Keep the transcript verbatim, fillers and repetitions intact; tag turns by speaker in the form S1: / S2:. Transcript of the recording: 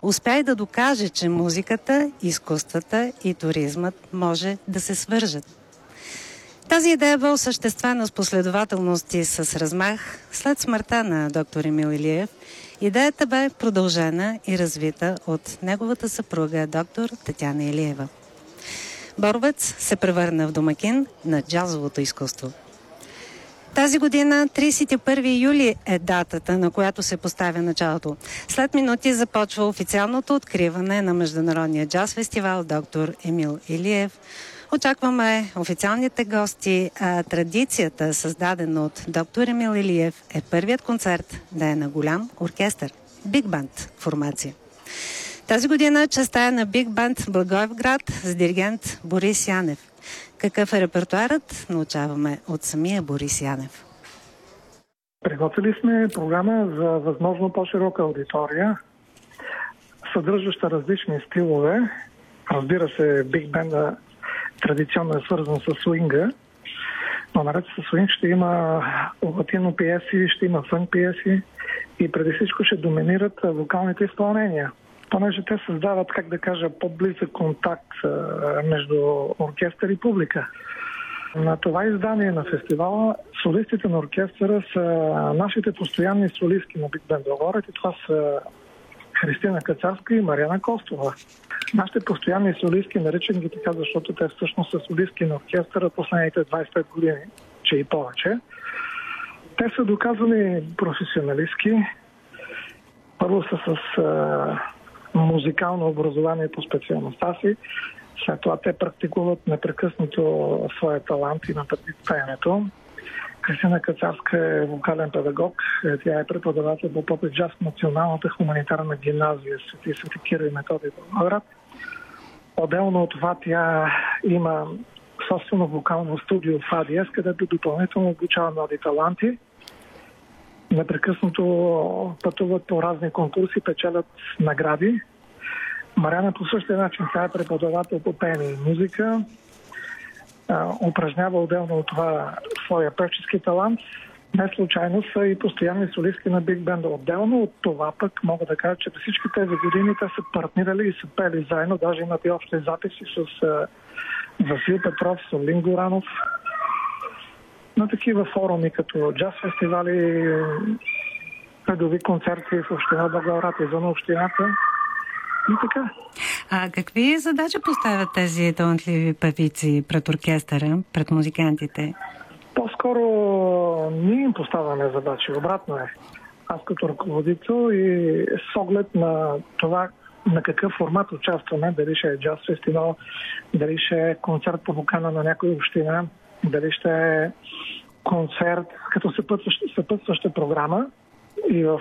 S1: Успя и да докаже, че музиката, изкуствата и туризмът може да се свържат. Тази идея бе осъществена с последователност и с размах след смъртта на доктор Емил Илиев. Идеята бе продължена и развита от неговата съпруга доктор Татяна Илиева. Боровец се превърна в домакин на джазовото изкуство. Тази година, тридесет и първи юли, е датата, на която се поставя началото. След минути започва официалното откриване на Международния джаз фестивал доктор Емил Илиев. Очакваме официалните гости. А традицията, създадена от доктор Емил Илиев, е първият концерт да е на голям оркестър. Биг банд формация. Тази година честа е на Биг банд Благоевград с диригент Борис Янев. Какъв е репертуарът, научаваме от самия Борис Янев.
S2: Приготвили сме програма за възможно по-широка аудитория, съдържаща различни стилове. Разбира се, Биг банда традиционно е свързан с суинга, но наред с суинг ще има латино пиеси, ще има фънк пиеси и преди всичко ще доминират вокалните изпълнения. Понеже те създават, как да кажа, по-близък контакт между оркестър и публика. На това издание на фестивала солистите на оркестъра са нашите постоянни солистки на Биг банд Благоевград и това са Христина Кацарска и Мариана Костова. Нашите постоянни солистки, наричам ги така, защото те всъщност са солистки на оркестъра последните двадесет и пет години, че и повече. Те са доказани професионалистки. Първо са с а, музикално образование по специалността си. След това те практикуват непрекъснато своя талант и на пеенето. Кристина Кацарска е вокален педагог. Тя е преподавател по поп и джаз в Националната хуманитарна гимназия Свети Свети Кирил и Методий в Благоевград. Отделно от това тя има собствено вокално студио в АДС, където допълнително обучава млади таланти. Непрекъснато пътуват по разни конкурси, печелят награди. Мариана по същия начин, тя е преподавател по пеене и музика. Упражнява отделно от това своя певчески талант. Не случайно са и постоянни солистки на Биг бенда. Отделно от това пък мога да кажа, че през всички тези години те са партнирали и са пели заедно. Даже имат и общи записи с uh, Васил Петров, Солин Горанов. На такива форуми като джаз фестивали, редови концерти в община Благоевград, извън общината. И така.
S1: А какви задачи поставят тези талантливи певици пред оркестъра, пред музикантите?
S2: По-скоро ние им поставяме задачи. Обратно е. Аз като ръководител и с оглед на това на какъв формат участваме, дали ще е джаз фестивал, дали ще е концерт по покана на някоя община, дали ще е концерт като съпътстваща, съпътстваща програма и в